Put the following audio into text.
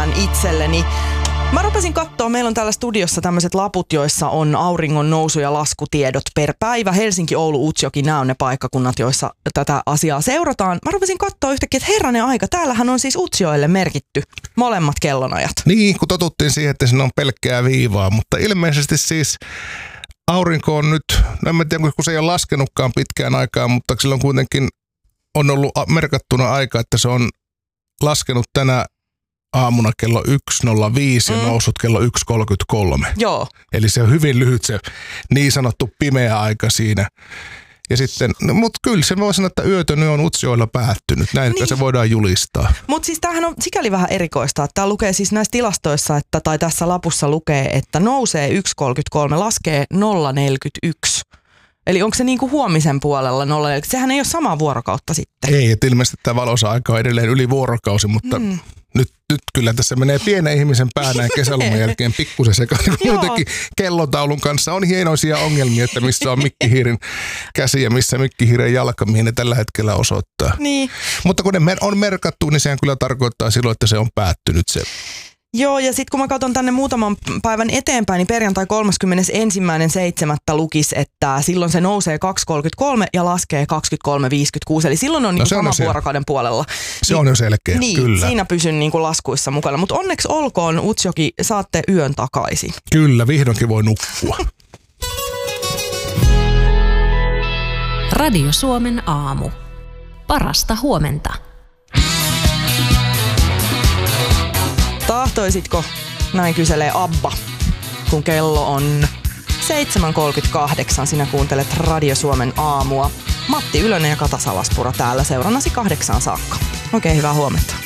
tänään itselleni. Mä rupesin katsoa, meillä on täällä studiossa tämmöiset laput, joissa on auringon nousu- ja laskutiedot per päivä. Helsinki, Oulu, Utsjoki, nämä on ne paikkakunnat, joissa tätä asiaa seurataan. Mä rupesin katsoa yhtäkkiä, että herranen aika, täällähän on siis Utsjoelle merkitty molemmat kellonajat. Niin, kun totuttiin siihen, että siinä on pelkkää viivaa, mutta ilmeisesti siis aurinko on nyt, en tiedä, kun se ei ole laskenutkaan pitkään aikaan, mutta silloin kuitenkin on ollut merkattuna aika, että se on laskenut tänä aamuna kello 1.05 ja noussut kello 1.33. Joo. Eli se on hyvin lyhyt se niin sanottu pimeä aika siinä. Ja sitten, no, mutta kyllä se voi sanoa, että yötö on Utsjoella päättynyt. Näin niin. Se voidaan julistaa. Mutta siis tämähän on sikäli vähän erikoista, että tämä lukee siis näissä tilastoissa, tai tässä lapussa lukee, että nousee 1.33, laskee 0.41. Eli onko se niinku huomisen puolella 0.40? Sehän ei ole samaa vuorokautta sitten. Ei, että ilmeisesti tämä valoisa aika on edelleen yli vuorokausi, mutta nyt kyllä tässä menee pienen ihmisen päänään kesäloman jälkeen pikkusen sekaan. Muutenkin kellotaulun kanssa on hienoisia ongelmia, että missä on mikkihiirin käsi ja missä mikkihiiren jalka, mihin ne tällä hetkellä osoittaa. Niin. Mutta kun ne on merkattu, niin sehän kyllä tarkoittaa silloin, että se on päättynyt se. Joo, ja sitten kun mä katson tänne muutaman päivän eteenpäin, niin perjantai 31.7. lukisi, että silloin se nousee 2.33 ja laskee 23.56. Eli silloin on, sama vuorokauden puolella. Se on jo selkeä, niin, kyllä. Siinä pysyn laskuissa mukana. Mutta onneksi olkoon, Utsjoki, saatte yön takaisin. Kyllä, vihdoinkin voi nukkua. Radio Suomen aamu. Parasta huomenta. Tahtoisitko, näin kyselee Abba, kun kello on 7.38, sinä kuuntelet Radio Suomen aamua. Matti Ylönen ja Kata Salaspuro täällä seurannasi 8 saakka. Oikein hyvää huomenta.